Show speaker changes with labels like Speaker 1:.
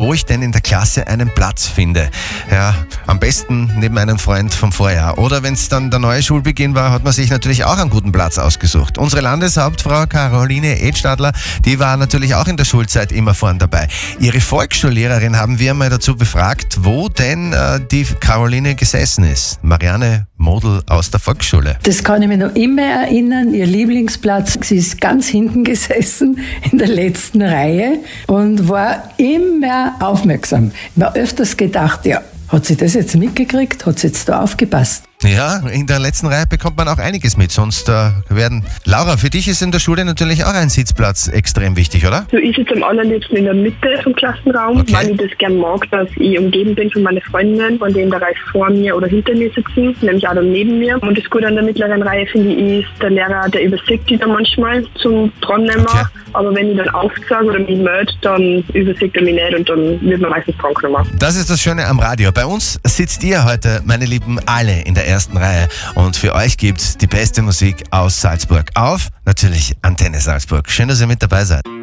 Speaker 1: wo ich denn in der Klasse einen Platz finde. Ja, am besten neben einem Freund vom Vorjahr. Oder wenn es dann der neue Schulbeginn war, hat man sich natürlich auch einen guten Platz ausgesucht. Unsere Landeshauptfrau Caroline Edstadler, die war natürlich auch in der Schulzeit immer vorn dabei. Ihre Volksschullehrerin haben wir mal dazu befragt, wo denn die Caroline gesessen ist. Marianne Model aus der Volksschule.
Speaker 2: Das kann ich mich noch immer erinnern. Ihr Lieblingsplatz, sie ist ganz hinten gesessen, in der letzten Reihe und war immer aufmerksam. Ich habe öfters gedacht, ja, hat sie das jetzt mitgekriegt? Hat sie jetzt da aufgepasst?
Speaker 1: Ja, in der letzten Reihe bekommt man auch einiges mit, sonst werden... Laura, für dich ist in der Schule natürlich auch ein Sitzplatz extrem wichtig, oder?
Speaker 3: So, ich sitze am allerliebsten in der Mitte vom Klassenraum,
Speaker 1: Okay.
Speaker 3: weil ich das gern mag, dass ich umgeben bin von meinen Freundinnen, von denen der Reihe vor mir oder hinter mir sitzen, nämlich auch dann neben mir. Und das Gute an der mittleren Reihe, finde ich, ist der Lehrer, der übersieht die dann manchmal zum Drannehmen.
Speaker 1: Okay.
Speaker 3: Aber wenn ich dann aufsage oder mich melde, dann übersieht er mich nicht und dann wird man meistens drangenommen.
Speaker 1: Das ist das Schöne am Radio. Bei uns sitzt ihr heute, meine Lieben, alle in der ersten Reihe. Und für euch gibt's die beste Musik aus Salzburg. Auf natürlich Antenne Salzburg. Schön, dass ihr mit dabei seid.